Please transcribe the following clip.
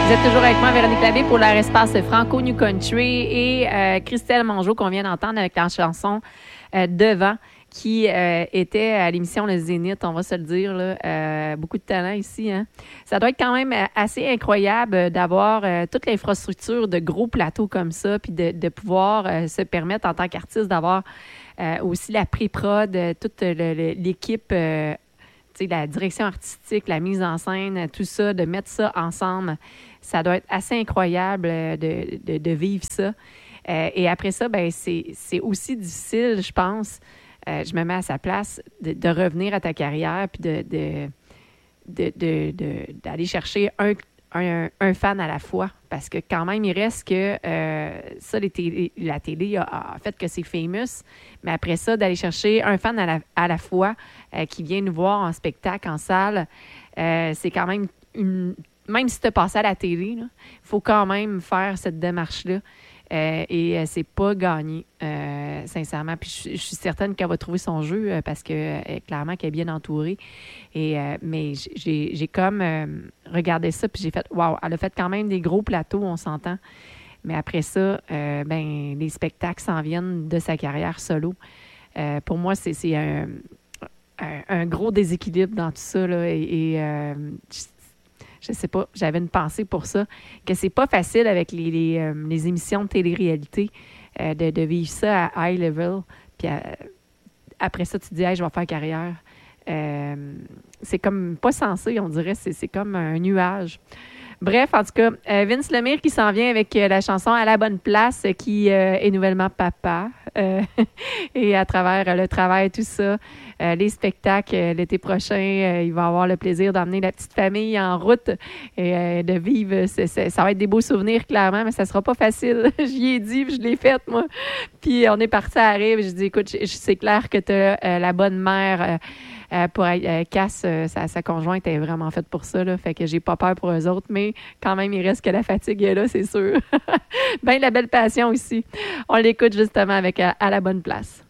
Vous êtes toujours avec moi, Véronique Labbé, pour leur espace Franco New Country et Christelle Mongeau qu'on vient d'entendre avec la chanson Devant, qui était à l'émission Le Zénith, on va se le dire, là, beaucoup de talent ici. Hein? Ça doit être quand même assez incroyable d'avoir toute l'infrastructure de gros plateaux comme ça, puis de pouvoir se permettre en tant qu'artiste d'avoir aussi la pré-prod, toute l'équipe, la direction artistique, la mise en scène, tout ça, de mettre ça ensemble. Ça doit être assez incroyable de vivre ça. Et après ça, ben c'est aussi difficile, je pense. Je me mets à sa place de revenir à ta carrière puis d'aller chercher un fan à la fois. Parce que quand même, il reste que ça, la télé a fait que c'est famous. Mais après ça, d'aller chercher un fan à la fois qui vient nous voir en spectacle, en salle, c'est quand même même si tu as passé à la télé, il faut quand même faire cette démarche-là. Et c'est pas gagné, sincèrement. Puis je suis certaine qu'elle va trouver son jeu parce que clairement qu'elle est bien entourée. Mais j'ai comme regardé ça puis j'ai fait wow, elle a fait quand même des gros plateaux, on s'entend. Mais après ça, les spectacles s'en viennent de sa carrière solo. Pour moi, c'est un gros déséquilibre dans tout ça, là, je sais pas, j'avais une pensée pour ça, que c'est pas facile avec les émissions de télé-réalité de vivre ça à high level. Puis après ça, tu te dis, hey, je vais faire carrière. C'est comme pas censé, on dirait, c'est comme un nuage. Bref, en tout cas, Vince Lemire qui s'en vient avec la chanson À la bonne place, qui est nouvellement papa. Et à travers le travail, tout ça, les spectacles l'été prochain, il va avoir le plaisir d'emmener la petite famille en route et de vivre. Ça va être des beaux souvenirs, clairement, mais ça sera pas facile. J'y ai dit, puis je l'ai fait, moi. Puis on est parti à la rive. Je dis, écoute, c'est clair que tu as la bonne mère pour Cass, sa conjointe est vraiment faite pour ça, là, fait que j'ai pas peur pour eux autres, mais quand même, il reste que la fatigue est là, c'est sûr. Ben la belle passion ici. On l'écoute justement avec À la bonne place.